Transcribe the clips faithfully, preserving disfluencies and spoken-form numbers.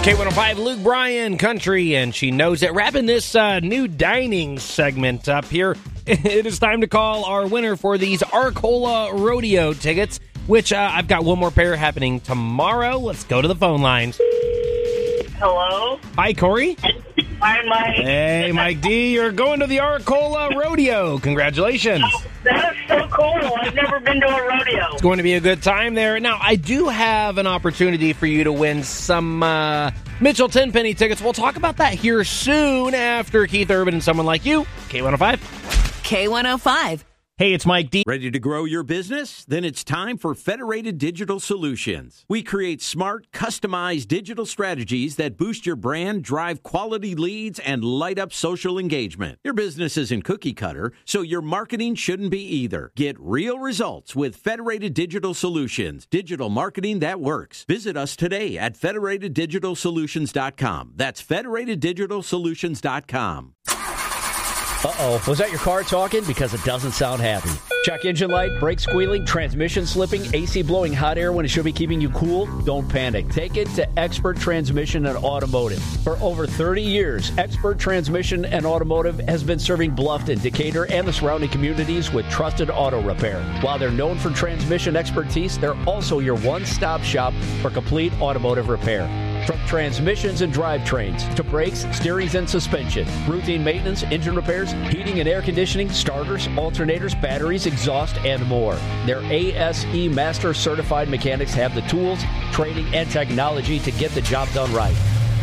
K one oh five, Luke Bryan, Country, and She Knows It. Wrapping this uh, new dining segment up here, it is time to call our winner for these Arcola Rodeo tickets, which uh, I've got one more pair happening tomorrow. Let's go to the phone lines. Hello? Hi, Corey. Hi, Mike. Hey, Mike D. You're going to the Arcola Rodeo. Congratulations. Oh, that is so cool. I've never been to a rodeo. It's going to be a good time there. Now, I do have an opportunity for you to win some uh, Mitchell Tenpenny tickets. We'll talk about that here soon after Keith Urban and Someone Like You. K one oh five. K one oh five. Hey, it's Mike D. Ready to grow your business? Then it's time for Federated Digital Solutions. We create smart, customized digital strategies that boost your brand, drive quality leads, and light up social engagement. Your business isn't cookie cutter, so your marketing shouldn't be either. Get real results with Federated Digital Solutions, digital marketing that works. Visit us today at Federated Digital Solutions dot com. That's Federated Digital Solutions dot com. Uh-oh, was that your car talking? Because it doesn't sound happy. Check engine light, brake squealing, transmission slipping, A C blowing hot air when it should be keeping you cool? Don't panic. Take it to Expert Transmission and Automotive. For over thirty years, Expert Transmission and Automotive has been serving Bluffton, Decatur, and the surrounding communities with trusted auto repair. While they're known for transmission expertise, they're also your one-stop shop for complete automotive repair. From transmissions and drivetrains to brakes, steerings, and suspension, routine maintenance, engine repairs, heating and air conditioning, starters, alternators, batteries, exhaust, and more. Their A S E Master Certified mechanics have the tools, training, and technology to get the job done right.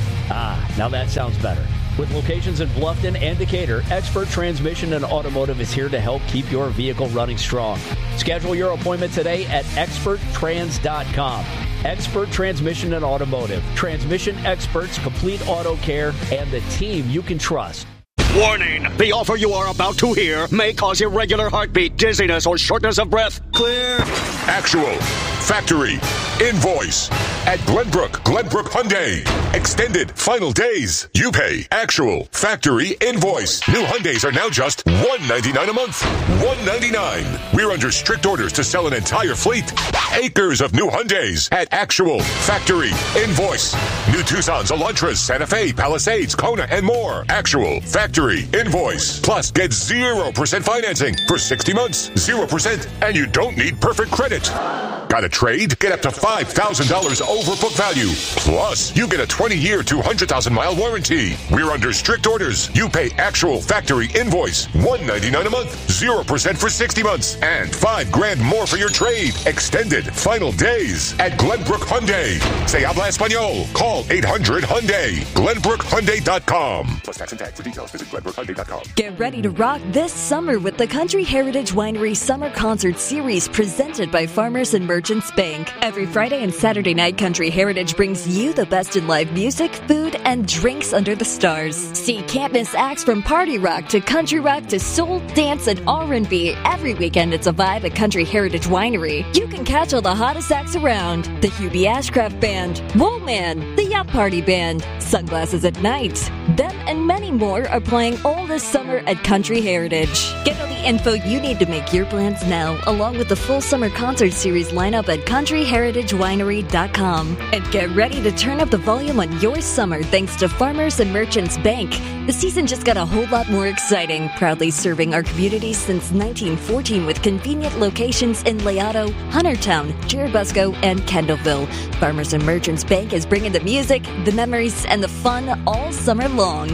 Ah, now that sounds better. With locations in Bluffton and Decatur, Expert Transmission and Automotive is here to help keep your vehicle running strong. Schedule your appointment today at expert trans dot com. Expert Transmission and Automotive. Transmission experts, complete auto care, and the team you can trust. Warning! The offer you are about to hear may cause irregular heartbeat, dizziness, or shortness of breath. Clear. Actual. Factory. Invoice. At Glenbrook, Glenbrook Hyundai. Extended final days. You pay. Actual. Factory. Invoice. New Hyundais are now just one hundred ninety-nine dollars a month. one hundred ninety-nine dollars. We're under strict orders to sell an entire fleet. Acres of new Hyundais at Actual. Factory. Invoice. New Tucsons, Elantras, Santa Fe, Palisades, Kona, and more. Actual. Factory. Invoice. Plus, get zero percent financing for sixty months. zero percent. And you don't need perfect credit. Got a trade? Get up to five thousand dollars over book value. Plus, you get a twenty-year, two hundred thousand mile warranty. We're under strict orders. You pay Actual Factory Invoice. one hundred ninety-nine dollars a month. zero percent for sixty months. And five grand more for your trade. Extended final days at Glenbrook Hyundai. Se habla español. Call eight hundred Hyundai. Glenbrook Hyundai dot com. Plus tax and tag. For details, visit Glenbrook Hyundai dot com. Get ready to rock this summer with the Country Heritage Winery Summer Concert Series presented by Farmers and Merchants Bank. Every Friday and Saturday night, Country Heritage brings you the best in live music, food, and drinks under the stars. See can't miss acts from party rock to country rock to soul, dance, and R and B. Every weekend, it's a vibe at Country Heritage Winery. You can catch all the hottest acts around. The Hubie Ashcraft Band, Woolman, the Yup Party Band, Sunglasses at Night. Them and many more are playing all this summer at Country Heritage. Get all the info you need to make your plans now, along with the full summer concert series lineup at country heritage winery dot com. And get ready to turn up the volume on your summer thanks to Farmers and Merchants Bank. The season just got a whole lot more exciting, proudly serving our communities since nineteen fourteen with convenient locations in Leato, Huntertown, Churubusco, and Kendallville. Farmers and Merchants Bank is bringing the music, the memories, and the fun all summer long.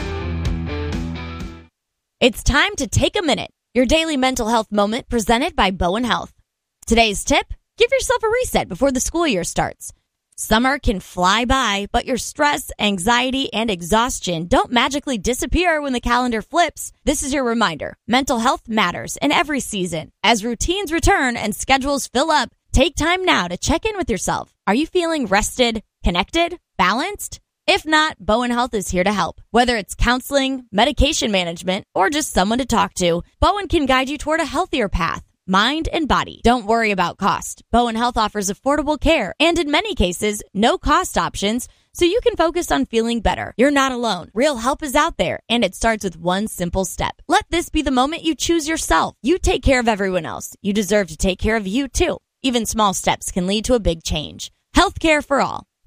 It's time to take a minute. Your daily mental health moment presented by Bowen Health. Today's tip, give yourself a reset before the school year starts. Summer can fly by, but your stress, anxiety, and exhaustion don't magically disappear when the calendar flips. This is your reminder. Mental health matters in every season. As routines return and schedules fill up, take time now to check in with yourself. Are you feeling rested, connected, balanced? If not, Bowen Health is here to help. Whether it's counseling, medication management, or just someone to talk to, Bowen can guide you toward a healthier path. Mind and body. Don't worry about cost. Bowen Health offers affordable care and in many cases, no cost options, so you can focus on feeling better. You're not alone. Real help is out there, and it starts with one simple step. Let this be the moment you choose yourself. You take care of everyone else. You deserve to take care of you too. Even small steps can lead to a big change. Healthcare for all.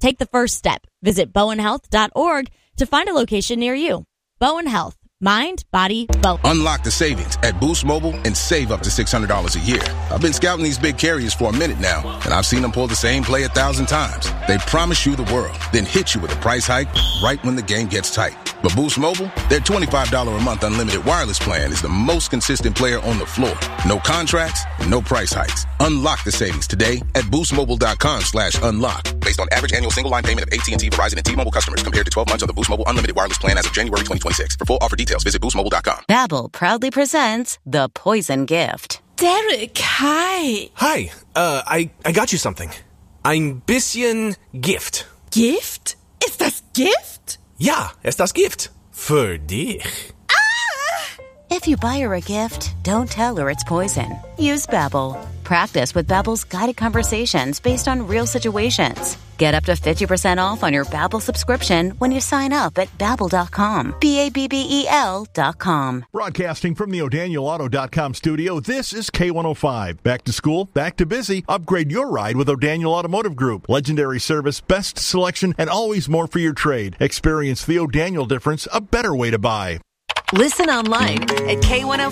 Take the first step. Visit bowen health dot org to find a location near you. Bowen Health. Mind, body, Bowen. Unlock the savings at Boost Mobile and save up to six hundred dollars a year. I've been scouting these big carriers for a minute now, and I've seen them pull the same play a thousand times. They promise you the world, then hit you with a price hike right when the game gets tight. But Boost Mobile, their twenty-five dollars a month unlimited wireless plan is the most consistent player on the floor. No contracts, no price hikes. Unlock the savings today at boostmobile.com slash unlock. Based on average annual single line payment of A T and T, Verizon, and T-Mobile customers compared to twelve months of the Boost Mobile unlimited wireless plan as of January twenty twenty-six. For full offer details, visit boost mobile dot com. Babbel proudly presents The Poison Gift. Derek, hi. Hi, uh, I, I got you something. Ein bisschen Gift. Gift? Ist das Gift? Ja, ist das Gift. Für dich. If you buy her a gift, don't tell her it's poison. Use Babbel. Practice with Babbel's guided conversations based on real situations. Get up to fifty percent off on your Babbel subscription when you sign up at babbel dot com. B A B B E L dot com. Broadcasting from the O'Daniel Auto dot com studio, this is K one oh five. Back to school, back to busy. Upgrade your ride with O'Daniel Automotive Group. Legendary service, best selection, and always more for your trade. Experience the O'Daniel difference, a better way to buy. Listen online at K one oh